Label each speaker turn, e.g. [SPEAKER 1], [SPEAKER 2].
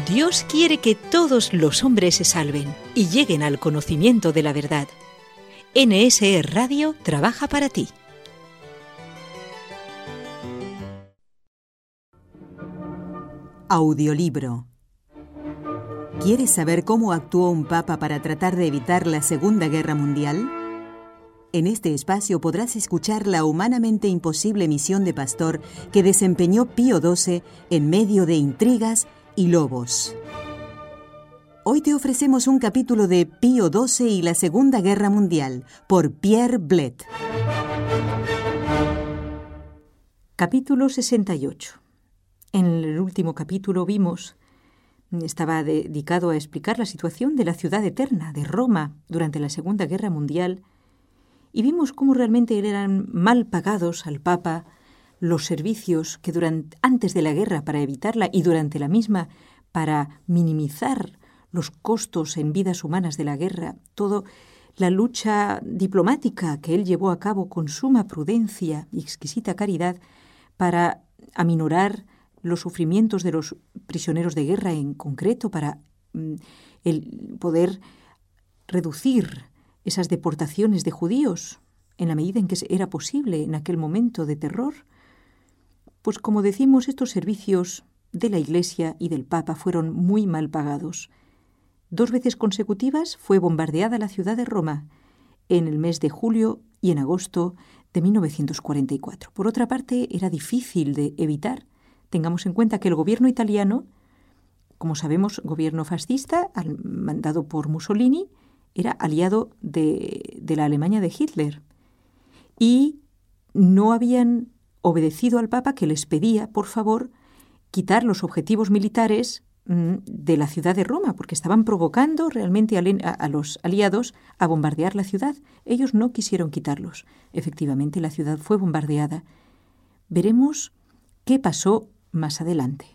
[SPEAKER 1] Dios quiere que todos los hombres se salven y lleguen al conocimiento de la verdad. NSE Radio trabaja para ti.
[SPEAKER 2] Audiolibro. ¿Quieres saber cómo actuó un papa para tratar de evitar la Segunda Guerra Mundial? En este espacio podrás escuchar la humanamente imposible misión de pastor que desempeñó Pío XII en medio de intrigas y lobos. Hoy te ofrecemos un capítulo de Pío XII y la Segunda Guerra Mundial, por Pierre Blett.
[SPEAKER 1] Capítulo 68. En el último capítulo estaba dedicado a explicar la situación de la ciudad eterna, de Roma, durante la Segunda Guerra Mundial, y vimos cómo realmente eran mal pagados al Papa los servicios que antes de la guerra para evitarla y durante la misma para minimizar los costos en vidas humanas de la guerra, toda la lucha diplomática que él llevó a cabo con suma prudencia y exquisita caridad para aminorar los sufrimientos de los prisioneros de guerra en concreto, para el poder reducir esas deportaciones de judíos en la medida en que era posible en aquel momento de terror. Pues como decimos, estos servicios de la Iglesia y del Papa fueron muy mal pagados. 2 veces consecutivas fue bombardeada la ciudad de Roma, en el mes de julio y en agosto de 1944. Por otra parte, era difícil de evitar. Tengamos en cuenta que el gobierno italiano, como sabemos, gobierno fascista, mandado por Mussolini, era aliado de la Alemania de Hitler. Y no habían obedecido al Papa, que les pedía, por favor, quitar los objetivos militares de la ciudad de Roma, porque estaban provocando realmente a los aliados a bombardear la ciudad. Ellos no quisieron quitarlos. Efectivamente, la ciudad fue bombardeada. Veremos qué pasó más adelante.